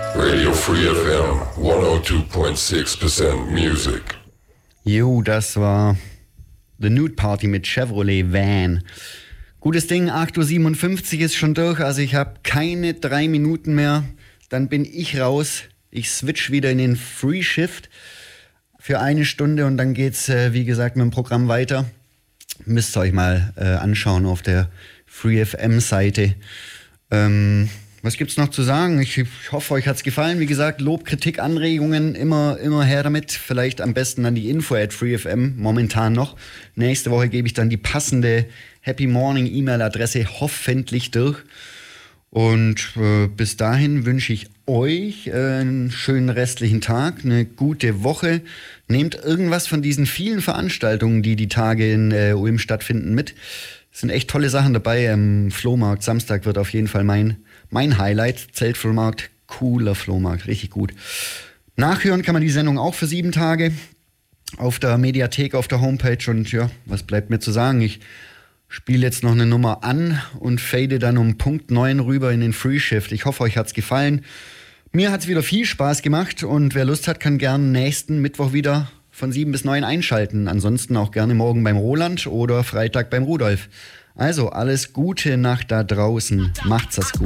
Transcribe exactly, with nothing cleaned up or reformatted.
Radio Free F M hundertzwei Komma sechs Prozent Music. Jo, das war The Nude Party mit Chevrolet Van. Gutes Ding, acht Uhr siebenundfünfzig ist schon durch, also ich habe keine drei Minuten mehr. Dann bin ich raus. Ich switch wieder in den Free Shift für eine Stunde und dann geht's, äh, wie gesagt, mit dem Programm weiter. Müsst ihr euch mal äh, anschauen auf der Free F M-Seite. Ähm, was gibt's noch zu sagen? Ich, ich hoffe, euch hat's gefallen. Wie gesagt, Lob, Kritik, Anregungen, immer, immer her damit. Vielleicht am besten an die Info at Free F M, momentan noch. Nächste Woche gebe ich dann die passende Happy Morning E-Mail-Adresse hoffentlich durch. Und äh, bis dahin wünsche ich euch äh, einen schönen restlichen Tag, eine gute Woche. Nehmt irgendwas von diesen vielen Veranstaltungen, die die Tage in äh, Ulm stattfinden, mit. Es sind echt tolle Sachen dabei. Ähm, Flohmarkt Samstag wird auf jeden Fall mein, mein Highlight. Zeltflohmarkt, cooler Flohmarkt, richtig gut. Nachhören kann man die Sendung auch für sieben Tage auf der Mediathek, auf der Homepage. Und ja, was bleibt mir zu sagen? Ich spiele jetzt noch eine Nummer an und fade dann um Punkt neun rüber in den Free Shift. Ich hoffe, euch hat's gefallen. Mir hat's wieder viel Spaß gemacht und wer Lust hat, kann gerne nächsten Mittwoch wieder von sieben bis neun einschalten. Ansonsten auch gerne morgen beim Roland oder Freitag beim Rudolf. Also alles Gute nach da draußen. Macht's das gut.